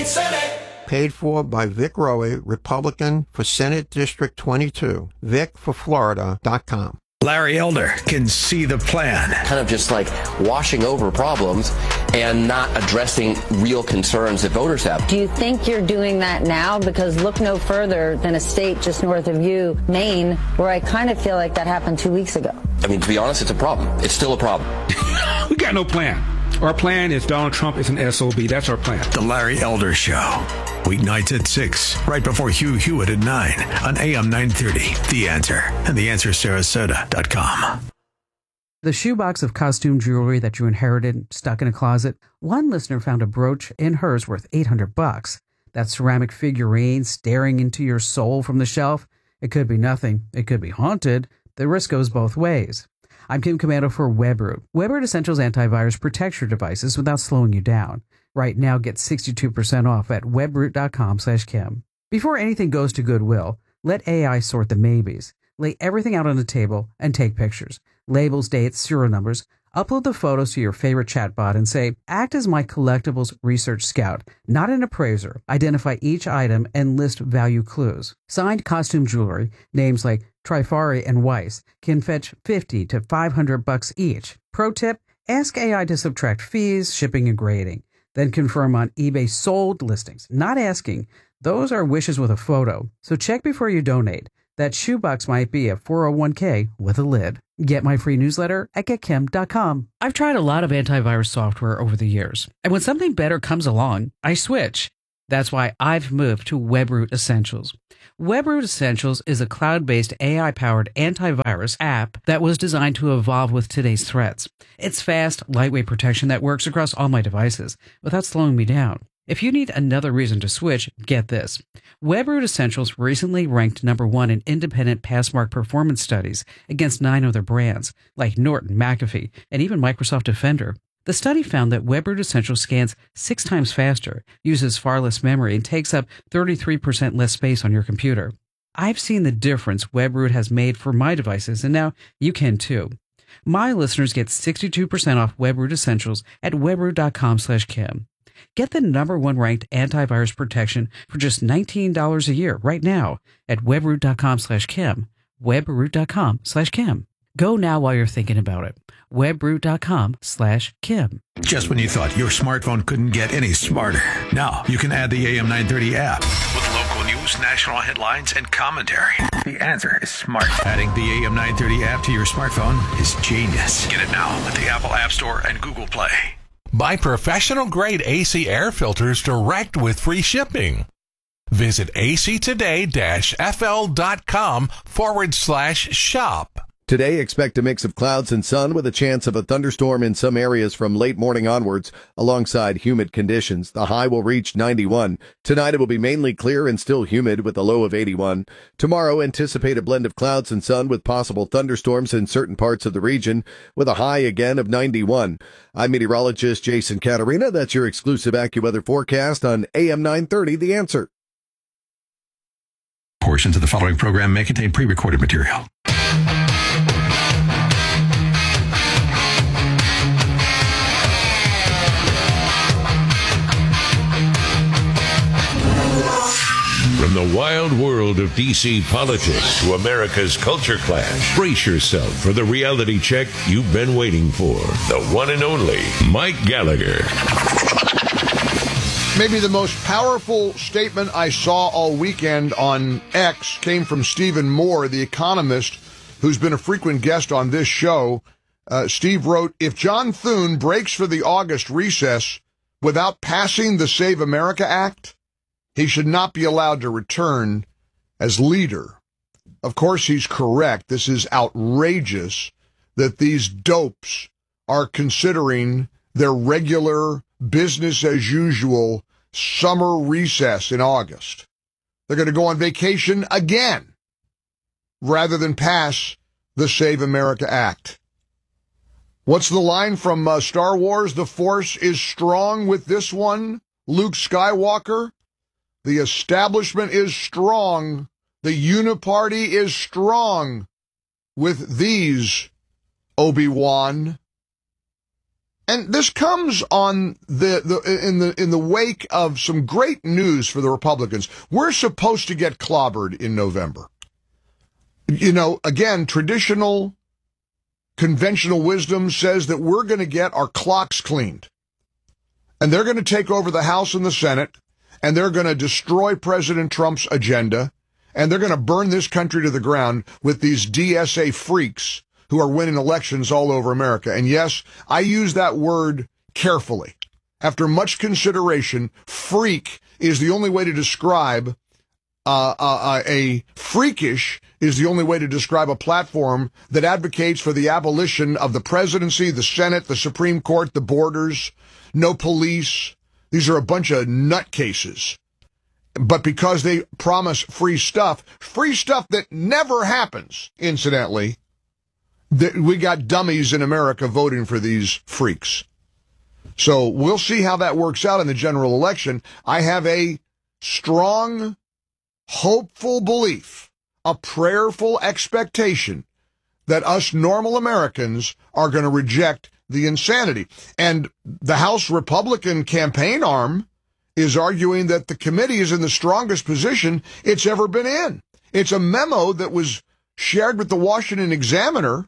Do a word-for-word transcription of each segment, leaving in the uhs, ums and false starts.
State Senate. Paid for by Vic Rowe, Republican for Senate District twenty-two. Vic for Florida dot com. Larry Elder can see the plan. Kind of just like washing over problems and not addressing real concerns that voters have. Do you think you're doing that now? Because look no further than a state just north of you, Maine, where I kind of feel like that happened two weeks ago. I mean, to be honest, it's a problem. It's still a problem. We got no plan. Our plan is Donald Trump is an S O B. That's our plan. The Larry Elder Show. Weeknights at six, right before Hugh Hewitt at nine on A M nine thirty. The Answer and the answer sarasota dot com. The shoebox of costume jewelry that you inherited stuck in a closet. One listener found a brooch in hers worth eight hundred bucks. That ceramic figurine staring into your soul from the shelf. It could be nothing. It could be haunted. The risk goes both ways. I'm Kim Commando for WebRoot. WebRoot Essentials Antivirus protects your devices without slowing you down. Right now, get sixty-two percent off at webroot.com slash Kim. Before anything goes to Goodwill, let A I sort the maybes. Lay everything out on the table and take pictures. Labels, dates, serial numbers. Upload the photos to your favorite chatbot and say, act as my collectibles research scout, not an appraiser. Identify each item and list value clues. Signed costume jewelry, names like Trifari and Weiss, can fetch fifty to five hundred bucks each. Pro tip, ask A I to subtract fees, shipping, and grading. Then confirm on eBay sold listings. Not asking. Those are wishes with a photo. So check before you donate. That shoebox might be a four oh one k with a lid. Get my free newsletter at get kim dot com. I've tried a lot of antivirus software over the years, and when something better comes along, I switch. That's why I've moved to WebRoot Essentials. WebRoot Essentials is a cloud-based A I-powered antivirus app that was designed to evolve with today's threats. It's fast, lightweight protection that works across all my devices without slowing me down. If you need another reason to switch, get this. WebRoot Essentials recently ranked number one in independent Passmark performance studies against nine other brands, like Norton, McAfee, and even Microsoft Defender. The study found that WebRoot Essentials scans six times faster, uses far less memory, and takes up thirty-three percent less space on your computer. I've seen the difference WebRoot has made for my devices, and now you can too. My listeners get sixty-two percent off WebRoot Essentials at webroot.com slash Kim. Get the number one ranked antivirus protection for just nineteen dollars a year right now at webroot.com slash Kim. webroot.com slash Kim. Go now while you're thinking about it. webroot.com slash Kim. Just when you thought your smartphone couldn't get any smarter, now you can add the A M nine thirty app with local news, national headlines, and commentary. The Answer is smart. Adding the A M nine thirty app to your smartphone is genius. Get it now at the Apple App Store and Google Play. Buy professional-grade A C air filters direct with free shipping. Visit actoday-fl.com forward slash shop. Today, expect a mix of clouds and sun with a chance of a thunderstorm in some areas from late morning onwards, alongside humid conditions. The high will reach ninety-one. Tonight, it will be mainly clear and still humid with a low of eighty-one. Tomorrow, anticipate a blend of clouds and sun with possible thunderstorms in certain parts of the region, with a high again of ninety-one. I'm meteorologist Jason Caterina. That's your exclusive AccuWeather forecast on A M nine thirty, The Answer. Portions of the following program may contain pre-recorded material. From the wild world of D C politics to America's culture clash, brace yourself for the reality check you've been waiting for. The one and only Mike Gallagher. Maybe the most powerful statement I saw all weekend on X came from Stephen Moore, the economist, who's been a frequent guest on this show. Uh, Steve wrote, if John Thune breaks for the August recess without passing the Save America Act, he should not be allowed to return as leader. Of course, he's correct. This is outrageous that these dopes are considering their regular business as usual summer recess in August. They're going to go on vacation again rather than pass the Save America Act. What's the line from uh, Star Wars? The Force is strong with this one, Luke Skywalker. The establishment is strong. The Uniparty is strong with these, Obi-Wan. And this comes on the, the in the in the wake of some great news for the Republicans. We're supposed to get clobbered in November. You know, again, traditional, conventional wisdom says that we're going to get our clocks cleaned. And they're going to take over the House and the Senate, and they're going to destroy President Trump's agenda, and they're going to burn this country to the ground with these D S A freaks who are winning elections all over America. And yes, I use that word carefully. After much consideration, freak is the only way to describe uh, uh, a freakish is the only way to describe a platform that advocates for the abolition of the presidency, the Senate, the Supreme Court, the borders, no police. These are a bunch of nutcases. But because they promise free stuff, free stuff that never happens, incidentally, that we got dummies in America voting for these freaks. So we'll see how that works out in the general election. I have a strong, hopeful belief, a prayerful expectation that us normal Americans are going to reject the insanity. And the House Republican campaign arm is arguing that the committee is in the strongest position it's ever been in. It's a memo that was shared with the Washington Examiner,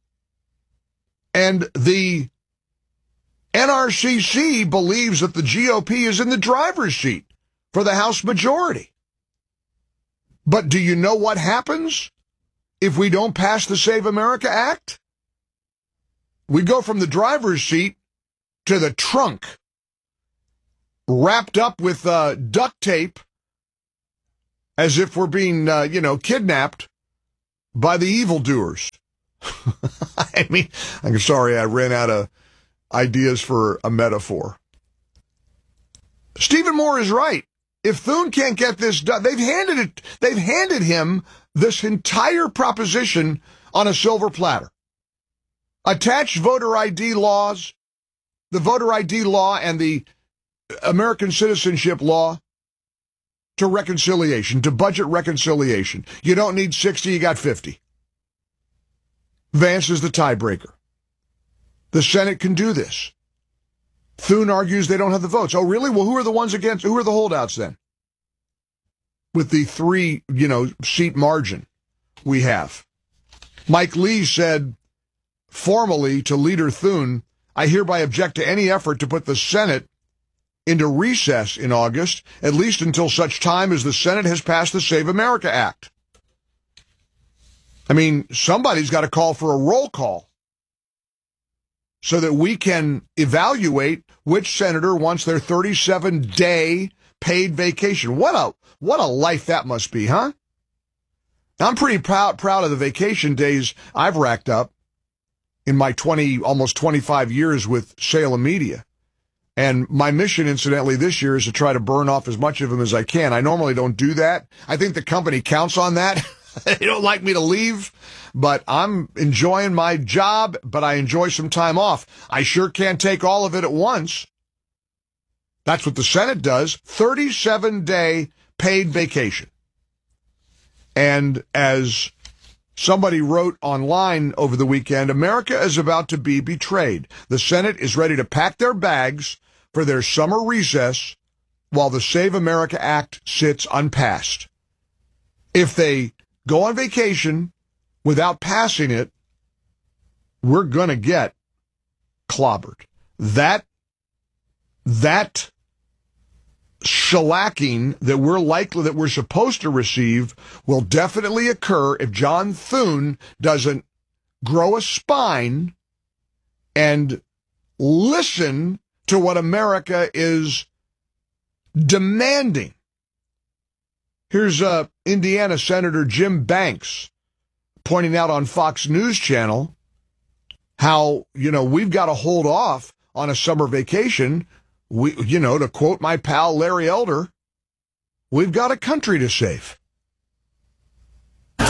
and the N R C C believes that the G O P is in the driver's seat for the House majority. But do you know what happens if we don't pass the Save America Act? We go from the driver's seat to the trunk, wrapped up with uh, duct tape as if we're being, uh, you know, kidnapped by the evildoers. I mean, I'm sorry I ran out of ideas for a metaphor. Stephen Moore is right. If Thune can't get this done, they've handed it, they've handed him this entire proposition on a silver platter. Attach voter I D laws, the voter I D law and the American citizenship law to reconciliation, to budget reconciliation. You don't need sixty, you got fifty. Vance is the tiebreaker. The Senate can do this. Thune argues they don't have the votes. Oh, really? Well, who are the ones against? Who are the holdouts then? With the three, you know, seat margin we have. Mike Lee said formally to Leader Thune, I hereby object to any effort to put the Senate into recess in August, at least until such time as the Senate has passed the Save America Act. I mean, somebody's got to call for a roll call so that we can evaluate which senator wants their thirty-seven day paid vacation. What a what a life that must be, huh? I'm pretty proud proud of the vacation days I've racked up in my twenty almost twenty-five years with Salem Media. And my mission, incidentally, this year is to try to burn off as much of them as I can. I normally don't do that. I think the company counts on that. They don't like me to leave, but I'm enjoying my job, but I enjoy some time off. I sure can't take all of it at once. That's what the Senate does, thirty-seven day paid vacation. And as somebody wrote online over the weekend, America is about to be betrayed. The Senate is ready to pack their bags for their summer recess while the Save America Act sits unpassed. If they go on vacation without passing it, we're going to get clobbered. That, that shellacking that we're likely, that we're supposed to receive will definitely occur if John Thune doesn't grow a spine and listen to what America is demanding. Here's uh, Indiana Senator Jim Banks pointing out on Fox News Channel how, you know, we've got to hold off on a summer vacation. We, you know, to quote my pal Larry Elder, we've got a country to save.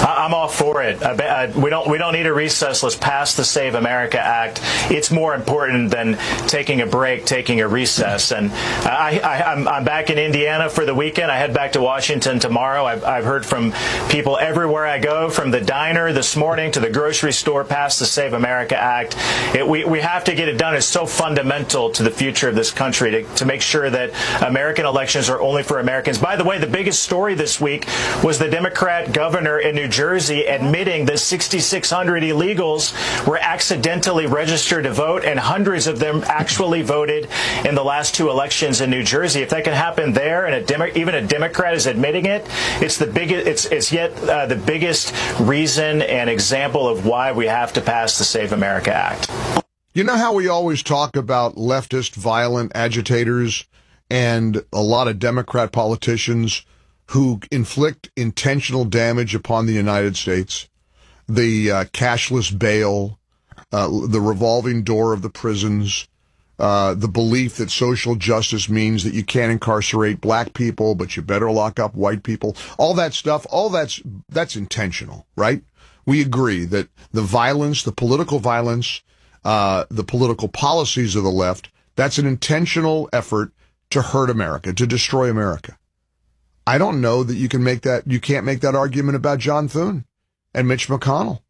I'm all for it. I, I, we don't we don't need a recess. Let's pass the Save America Act. It's more important than taking a break, taking a recess. And I, I, I'm, I'm back in Indiana for the weekend. I head back to Washington tomorrow. I've, I've heard from people everywhere I go, from the diner this morning to the grocery store, pass the Save America Act. It, we, we have to get it done. It's so fundamental to the future of this country to, to make sure that American elections are only for Americans. By the way, the biggest story this week was the Democrat governor in New Jersey admitting that sixty-six hundred illegals were accidentally registered to vote, and hundreds of them actually voted in the last two elections in New Jersey. If that can happen there, and a Demo- even a Democrat is admitting it, it's the biggest. It's, it's yet uh, the biggest reason and example of why we have to pass the Save America Act. You know how we always talk about leftist violent agitators and a lot of Democrat politicians who inflict intentional damage upon the United States? The uh, cashless bail, uh, the revolving door of the prisons, uh, the belief that social justice means that you can't incarcerate black people, but you better lock up white people. All that stuff, all that's that's intentional, right? We agree that the violence, the political violence, uh, the political policies of the left, that's an intentional effort to hurt America, to destroy America. I don't know that you can make that, you can't make that argument about John Thune and Mitch McConnell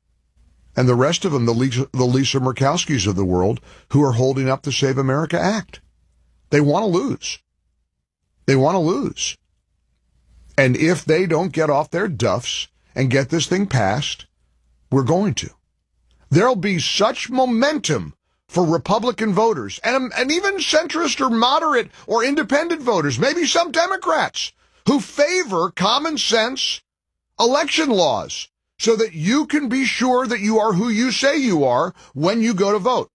and the rest of them, the Lisa, the Lisa Murkowskis of the world, who are holding up the Save America Act. They want to lose. They want to lose. And if they don't get off their duffs and get this thing passed, we're going to. There'll be such momentum for Republican voters and, and even centrist or moderate or independent voters, maybe some Democrats, who favor common sense election laws so that you can be sure that you are who you say you are when you go to vote.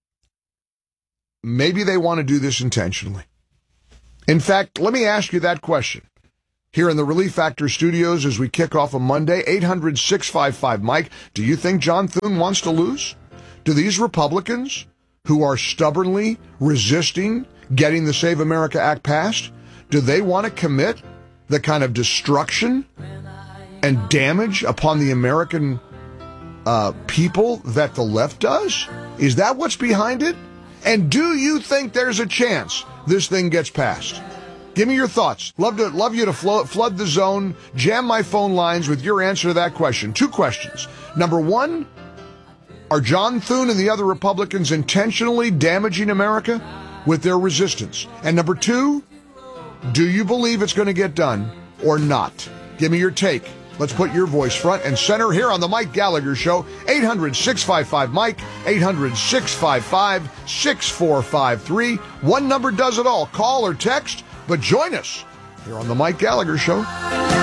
Maybe they want to do this intentionally. In fact, let me ask you that question. Here in the Relief Factor studios as we kick off on Monday, eight hundred, six five five, Mike, do you think John Thune wants to lose? Do these Republicans who are stubbornly resisting getting the Save America Act passed, do they want to commit the kind of destruction and damage upon the American uh, people that the left does? Is that what's behind it? And do you think there's a chance this thing gets passed? Give me your thoughts. Love to love you to flood, flood the zone, jam my phone lines with your answer to that question. Two questions. Number one, are John Thune and the other Republicans intentionally damaging America with their resistance? And number two, do you believe it's going to get done or not? Give me your take. Let's put your voice front and center here on the Mike Gallagher Show. eight hundred, six five five, Mike, eight hundred, six five five, six four five three. One number does it all. Call or text, but join us here on the Mike Gallagher Show.